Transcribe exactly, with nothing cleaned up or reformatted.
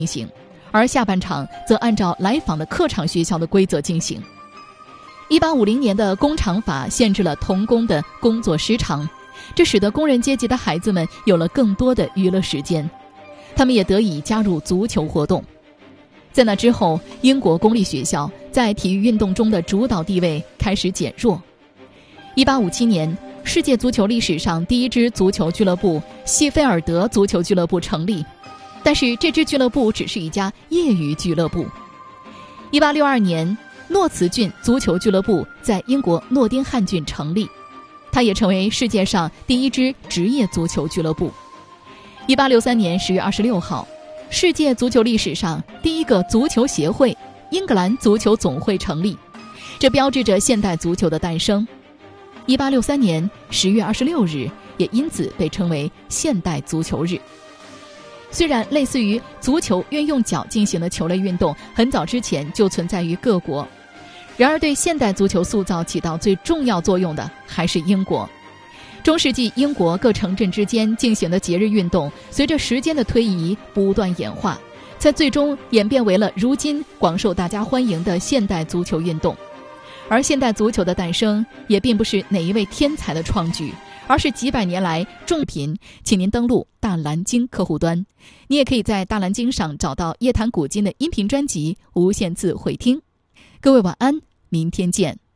行，而下半场则按照来访的客场学校的规则进行。一八五零年的工厂法限制了童工的工作时长，这使得工人阶级的孩子们有了更多的娱乐时间，他们也得以加入足球活动。在那之后，英国公立学校在体育运动中的主导地位开始减弱。一八五七年，世界足球历史上第一支足球俱乐部谢菲尔德足球俱乐部成立，但是这支俱乐部只是一家业余俱乐部。一八六二年，诺茨郡足球俱乐部在英国诺丁汉郡成立，它也成为世界上第一支职业足球俱乐部。一八六三年十月二十六号，世界足球历史上第一个足球协会——英格兰足球总会成立，这标志着现代足球的诞生。一八六三年十月二十六日也因此被称为现代足球日。虽然类似于足球运用脚进行的球类运动很早之前就存在于各国，然而对现代足球塑造起到最重要作用的还是英国。中世纪英国各城镇之间进行的节日运动，随着时间的推移不断演化，才最终演变为了如今广受大家欢迎的现代足球运动。而现代足球的诞生也并不是哪一位天才的创举，而是几百年来重频。请您登录大蓝鲸客户端，你也可以在大蓝鲸上找到夜谈古今的音频专辑，无限次回听。各位晚安，明天见。